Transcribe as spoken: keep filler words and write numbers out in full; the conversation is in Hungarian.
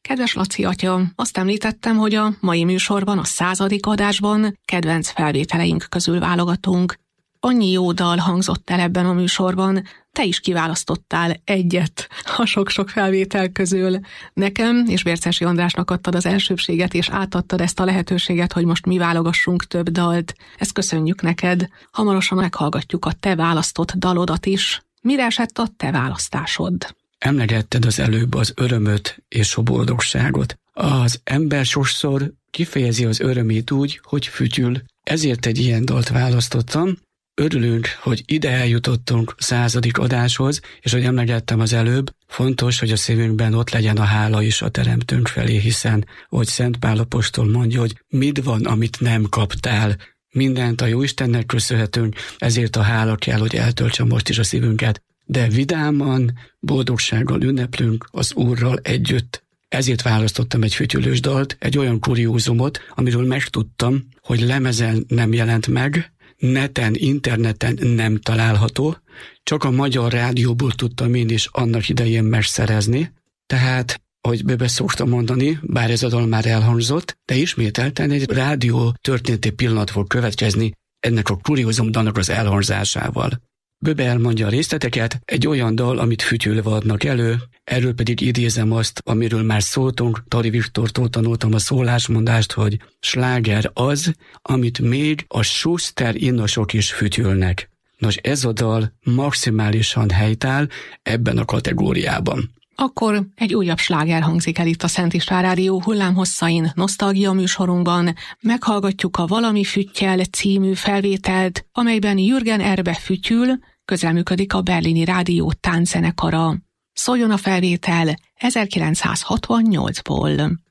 Kedves Laci atya, azt említettem, hogy a mai műsorban, a századik adásban kedvenc felvételeink közül válogatunk. Annyi jó dal hangzott el ebben a műsorban, te is kiválasztottál egyet a sok-sok felvétel közül. Nekem és Bércesi Andrásnak adtad az elsőbséget, és átadtad ezt a lehetőséget, hogy most mi válogassunk több dalt. Ezt köszönjük neked. Hamarosan meghallgatjuk a te választott dalodat is. Mire esett a te választásod? Emlegetted az előbb az örömöt és a boldogságot. Az ember sokszor kifejezi az örömét úgy, hogy fütyül. Ezért egy ilyen dalt választottam. Örülünk, hogy ide eljutottunk a századik adáshoz, és hogy emlegettem az előbb, fontos, hogy a szívünkben ott legyen a hála is a teremtőnk felé, hiszen, ahogy Szent Pál apostol mondja, hogy mit van, amit nem kaptál. Mindent a Jóistennek köszönhetünk, ezért a hála kell, hogy eltöltse most is a szívünket. De vidáman, boldogsággal ünneplünk az Úrral együtt. Ezért választottam egy fütyülős dalt, egy olyan kuriózumot, amiről megtudtam, hogy lemezen nem jelent meg, neten, interneten nem található, csak a Magyar Rádióból tudtam én is annak idején megszerezni. Tehát, ahogy Böbe szokta mondani, bár ez a dal már elhangzott, de ismételten egy rádió történeti pillanat fog következni ennek a kuriózum dalnak az elhangzásával. Böbe elmondja a részleteket, egy olyan dal, amit fütyülve adnak elő, erről pedig idézem azt, amiről már szóltunk, Tari Viktortól tanultam a szólásmondást, hogy sláger az, amit még a Schuster innosok is fütyülnek. Nos, ez a dal maximálisan helytáll ebben a kategóriában. Akkor egy újabb sláger hangzik el itt a Szent István Rádió hullámhosszain, nosztalgia műsorunkban. Meghallgatjuk a Valami Füttyel című felvételt, amelyben Jürgen Erbe fütyül, közreműködik a Berlini Rádió tánczenekara. Szóljon a felvétel ezerkilencszázhatvannyolcból.